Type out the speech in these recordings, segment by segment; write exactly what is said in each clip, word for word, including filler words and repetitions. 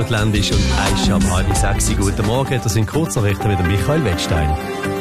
Atlantisch und eins am halb sechs. Guten Morgen, das sind Kurznachrichten mit Michael Wettstein.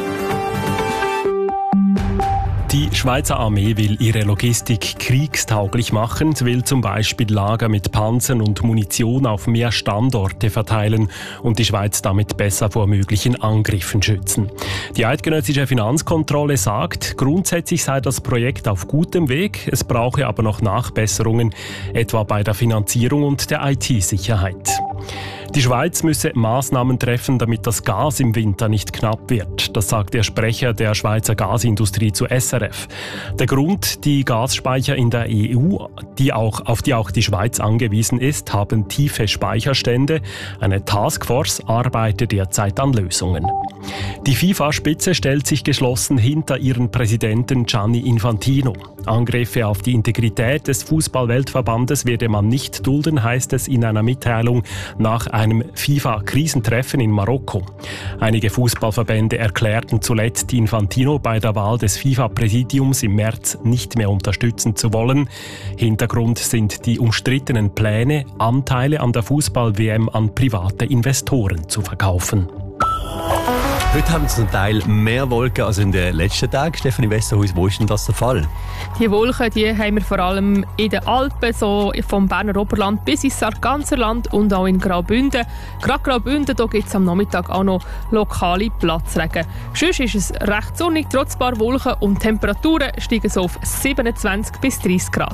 Die Schweizer Armee will ihre Logistik kriegstauglich machen. Sie will zum Beispiel Lager mit Panzern und Munition auf mehr Standorte verteilen und die Schweiz damit besser vor möglichen Angriffen schützen. Die eidgenössische Finanzkontrolle sagt, grundsätzlich sei das Projekt auf gutem Weg. Es brauche aber noch Nachbesserungen, etwa bei der Finanzierung und der I T-Sicherheit. Die Schweiz müsse Maßnahmen treffen, damit das Gas im Winter nicht knapp wird. Das sagt der Sprecher der Schweizer Gasindustrie zu S R F. Der Grund, die Gasspeicher in der E U, die auch, auf die auch die Schweiz angewiesen ist, haben tiefe Speicherstände. Eine Taskforce arbeitet derzeit an Lösungen. Die FIFA-Spitze stellt sich geschlossen hinter ihren Präsidenten Gianni Infantino. Angriffe auf die Integrität des Fußball-Weltverbandes werde man nicht dulden, heißt es in einer Mitteilung nach einem FIFA-Krisentreffen in Marokko. Einige Fußballverbände erklärten zuletzt, Infantino bei der Wahl des FIFA-Präsidiums im März nicht mehr unterstützen zu wollen. Hintergrund sind die umstrittenen Pläne, Anteile an der Fußball-W M an private Investoren zu verkaufen. Heute haben wir zum Teil mehr Wolken als in den letzten Tagen. Stefanie Westerhuis, wo ist denn das der Fall? Die Wolken die haben wir vor allem in den Alpen, so vom Berner Oberland bis ins Sarganserland und auch in Graubünden. Gerade Graubünden, da gibt es am Nachmittag auch noch lokale Platzregen. Sonst ist es recht sonnig, trotz paar Wolken, und die Temperaturen steigen so auf siebenundzwanzig bis dreißig Grad.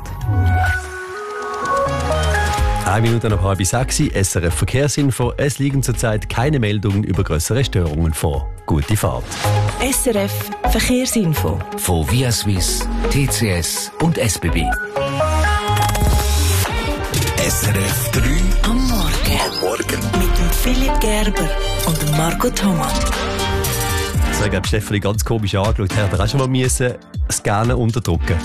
Eine Minute nach halb sechs, S R F Verkehrsinfo. Es liegen zurzeit keine Meldungen über grössere Störungen vor. Gute Fahrt. S R F Verkehrsinfo. Von Via Swiss, T C S und S B B. S R F drei Am Morgen. am Morgen. Mit dem Philipp Gerber und dem Marco Thomas. So, ich habe Stefanie ganz komisch angeschaut. Er hat auch schon mal müssen Scannen unterdrücken.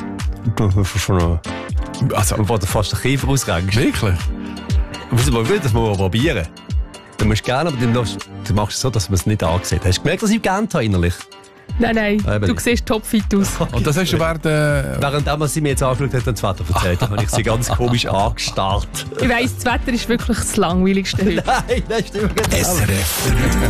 Also, bevor du fast den Kiefer ausrenkst. Wirklich? Das muss man probieren. Du musst gerne, aber du machst, du machst es so, dass man es nicht angesehen hat. Hast du gemerkt, dass ich gelernt habe innerlich? Nein, nein, Ah, du siehst topfit aus. Und das hast du während... Äh, Während sie mir jetzt angeschaut hat und das Wetter erzählt, habe ich sie ganz komisch angestarrt. Ich weiss, das Wetter ist wirklich das langweiligste heute. Nein, das stimmt nicht. S R F drei